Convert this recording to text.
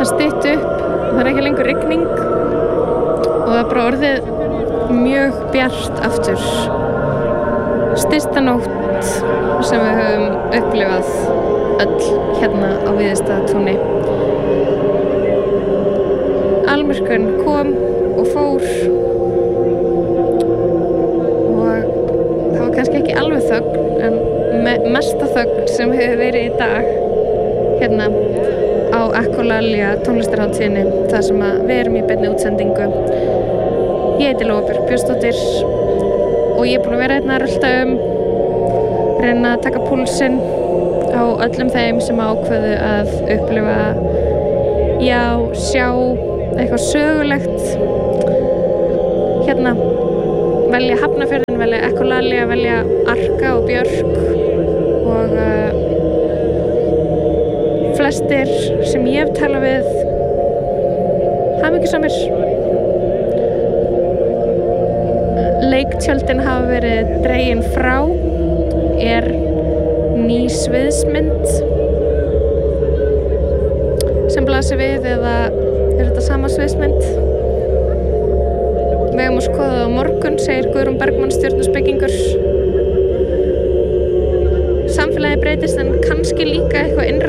að stytta upp, það er ekki lengur rigning og það er bara orðið mjög bjart aftur. Stysta nótt sem við höfum upplifað öll hérna á Víðistaðatúni. Almyrkvinn kom og fór og það var kannski ekki alveg þögn en mesta þögn sem hefur verið í dag hérna á Ekolalia tónlistarhátíðinni þar sem við erum í beinni útsendingu. Ég heiti Lóa Björk Björnsdóttir og ég er búin að vera hérna að rölta reyna að taka púlsinn á öllum þeim sem ákveðu að upplifa, sjá eitthvað sögulegt hérna, velja Hafnarfjörðinn, velja Ekolalia, velja Arka og Björk og flestir sem ég hef talað við hamingjusamir. Leiktjöldin hafa verið dregin frá, er ný sviðsmynd sem blasir við eða er þetta sama sviðsmynd? Við eigum að skoða það á morgun, segir Guðrún Bergmann stjörnuspekingur. Samfélagið breytist en kannski líka eitthvað innra